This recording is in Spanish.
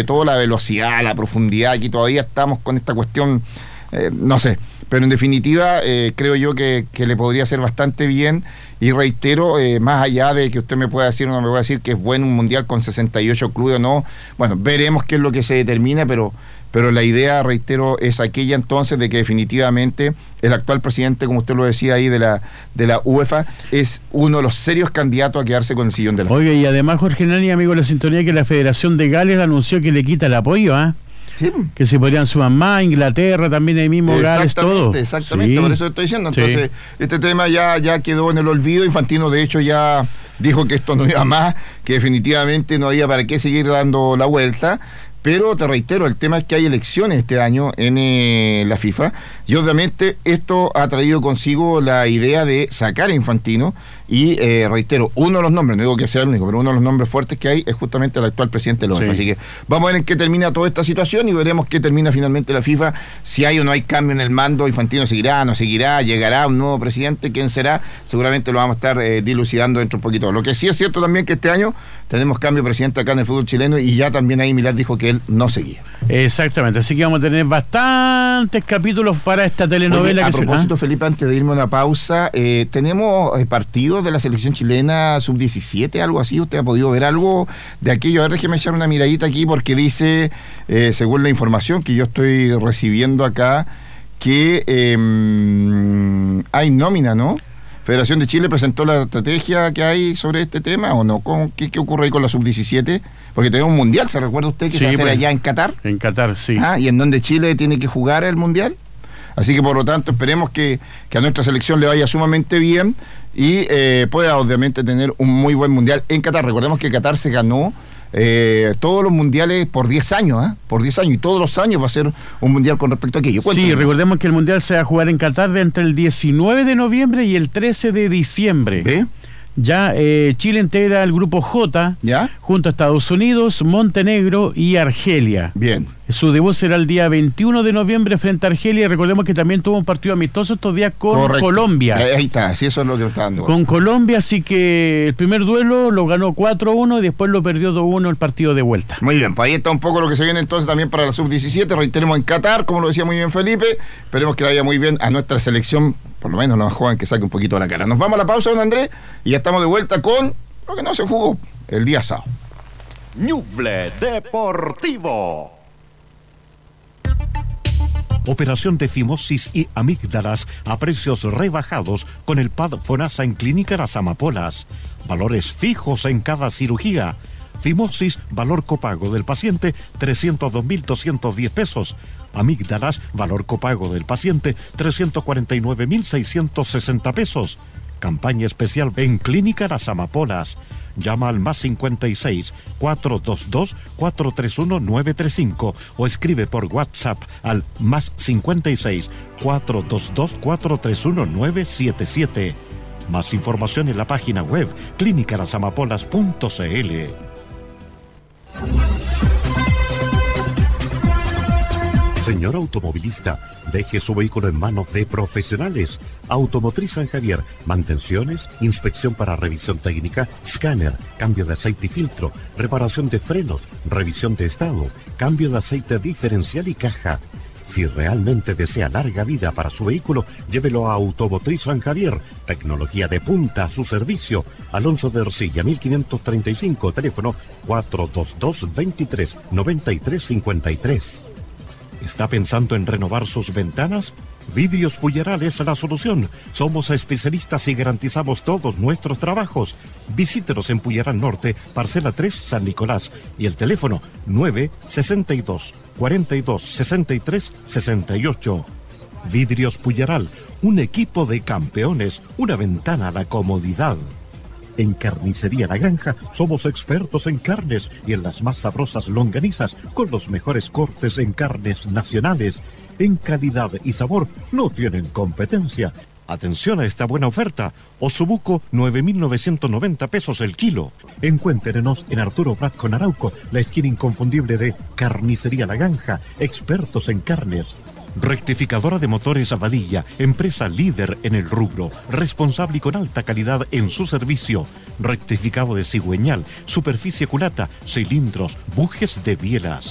sobre todo la velocidad, la profundidad. Aquí todavía estamos con esta cuestión, no sé, pero en definitiva creo yo que le podría hacer bastante bien. Y reitero, más allá de que usted me pueda decir o no me pueda decir que es bueno un mundial con 68 clubes o no, bueno, veremos qué es lo que se determina, pero la idea, reitero, es aquella entonces de que definitivamente el actual presidente, como usted lo decía ahí, de la UEFA, es uno de los serios candidatos a quedarse con el sillón de la FIFA. Oiga, y además, Jorge Nani, amigo de la sintonía, que la Federación de Gales anunció que le quita el apoyo, ¿ah? Sí. Que se podrían sumar más, Inglaterra también, ahí mismo, Gales, todo. Exactamente, sí. Por eso estoy diciendo. Entonces, este tema ya quedó en el olvido. Infantino, de hecho, ya dijo que esto no iba más, que definitivamente no había para qué seguir dando la vuelta. Pero te reitero, el tema es que hay elecciones este año en la FIFA y obviamente esto ha traído consigo la idea de sacar a Infantino y reitero, uno de los nombres, no digo que sea el único, pero uno de los nombres fuertes que hay es justamente el actual presidente de la UEFA. Así que vamos a ver en qué termina toda esta situación y veremos qué termina finalmente la FIFA, si hay o no hay cambio en el mando. Infantino seguirá, no seguirá, llegará un nuevo presidente, quién será, seguramente lo vamos a estar dilucidando dentro un poquito. Lo que sí es cierto también que este año tenemos cambio de presidente acá en el fútbol chileno y ya también ahí Milán dijo que él no seguía. Exactamente, así que vamos a tener bastantes capítulos para esta telenovela. Oye, a propósito, Felipe, antes de irme a una pausa, tenemos partidos de la selección chilena sub-17, algo así. ¿Usted ha podido ver algo de aquello? A ver, déjeme echar una miradita aquí porque dice, según la información que yo estoy recibiendo acá, que hay nómina, ¿no? Federación de Chile presentó la estrategia que hay sobre este tema, ¿o no? ¿Qué ocurre ahí con la sub-17? Porque tenemos un mundial, ¿se recuerda usted que se va a hacer allá en Qatar? En Qatar, sí. Y en donde Chile tiene que jugar el mundial. Así que por lo tanto esperemos que a nuestra selección le vaya sumamente bien y pueda obviamente tener un muy buen mundial en Qatar. Recordemos que Qatar se ganó todos los mundiales por 10 años, por 10 años, y todos los años va a ser un mundial con respecto a aquello. Cuéntame. Sí, recordemos que el mundial se va a jugar en Qatar de entre el 19 de noviembre y el 13 de diciembre. ¿Ve? Ya Chile integra el grupo J, ¿ya? Junto a Estados Unidos, Montenegro y Argelia. Bien. Su debut será el día 21 de noviembre frente a Argelia. Recordemos que también tuvo un partido amistoso estos días con Correcto. Colombia. Ahí está, sí, eso es lo que está dando. Con Colombia, así que el primer duelo lo ganó 4-1 y después lo perdió 2-1 el partido de vuelta. Muy bien, pues ahí está un poco lo que se viene entonces también para la sub-17. Reiteremos en Qatar, como lo decía muy bien Felipe. Esperemos que le vaya muy bien a nuestra selección, por lo menos la más joven, que saque un poquito la cara. Nos vamos a la pausa, don Andrés, y ya estamos de vuelta con lo que no se jugó el día sábado. Ñuble Deportivo. Operación de fimosis y amígdalas a precios rebajados con el PAD FONASA en Clínica Las Amapolas. Valores fijos en cada cirugía. Fimosis, valor copago del paciente, 302.210 pesos. Amígdalas, valor copago del paciente, 349.660 pesos. Campaña especial en Clínica Las Amapolas. Llama al +56 422 431 935 o escribe por WhatsApp al +56 422 431 977. Más información en la página web clinicalasamapolas.cl. Señor automovilista, deje su vehículo en manos de profesionales. Automotriz San Javier, mantenciones, inspección para revisión técnica, escáner, cambio de aceite y filtro, reparación de frenos, revisión de estado, cambio de aceite diferencial y caja. Si realmente desea larga vida para su vehículo, llévelo a Automotriz San Javier. Tecnología de punta a su servicio. Alonso de Ercilla, 1535, teléfono 422-23-9353. ¿Está pensando en renovar sus ventanas? Vidrios Puyeral es la solución. Somos especialistas y garantizamos todos nuestros trabajos. Visítenos en Puyeral Norte, parcela 3, San Nicolás, y el teléfono 962 42 63 68. Vidrios Puyeral, un equipo de campeones, una ventana a la comodidad. En Carnicería La Granja somos expertos en carnes y en las más sabrosas longanizas con los mejores cortes en carnes nacionales. En calidad y sabor no tienen competencia. Atención a esta buena oferta. Osobuco, 9.990 pesos el kilo. Encuéntrenos en Arturo Prat con Arauco, la esquina inconfundible de Carnicería La Granja, expertos en carnes. Rectificadora de motores Abadilla, empresa líder en el rubro, responsable y con alta calidad en su servicio. Rectificado de cigüeñal, superficie culata, cilindros, bujes de bielas.